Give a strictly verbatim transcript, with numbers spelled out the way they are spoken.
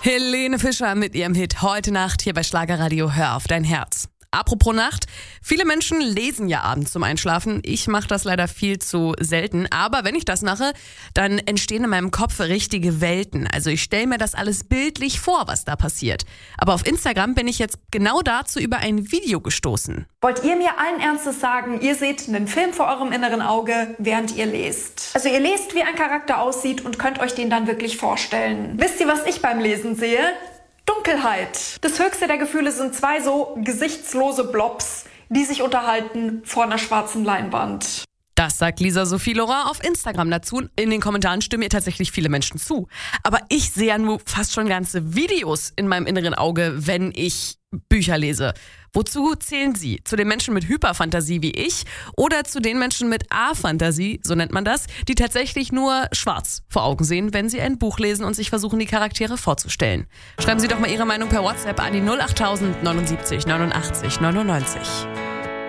Helene Fischer mit ihrem Hit Heute Nacht hier bei Schlagerradio Hör auf dein Herz. Apropos Nacht, viele Menschen lesen ja abends zum Einschlafen. Ich mache das leider viel zu selten. Aber wenn ich das mache, dann entstehen in meinem Kopf richtige Welten. Also ich stelle mir das alles bildlich vor, was da passiert. Aber auf Instagram bin ich jetzt genau dazu über ein Video gestoßen. Wollt ihr mir allen Ernstes sagen, ihr seht einen Film vor eurem inneren Auge, während ihr lest? Also ihr lest, wie ein Charakter aussieht und könnt euch den dann wirklich vorstellen. Wisst ihr, was ich beim Lesen sehe? Dunkelheit. Das höchste der Gefühle sind zwei so gesichtslose Blobs, die sich unterhalten vor einer schwarzen Leinwand. Das sagt Lisa Sophie Laurent auf Instagram dazu. In den Kommentaren stimmen ihr tatsächlich viele Menschen zu. Aber ich sehe ja nur fast schon ganze Videos in meinem inneren Auge, wenn ich Bücher lese. Wozu zählen Sie? Zu den Menschen mit Hyperfantasie wie ich oder zu den Menschen mit A-Fantasie, so nennt man das, die tatsächlich nur schwarz vor Augen sehen, wenn sie ein Buch lesen und sich versuchen, die Charaktere vorzustellen? Schreiben Sie doch mal Ihre Meinung per WhatsApp an die null acht null null neunundsiebzig neunundachtzig neunundneunzig.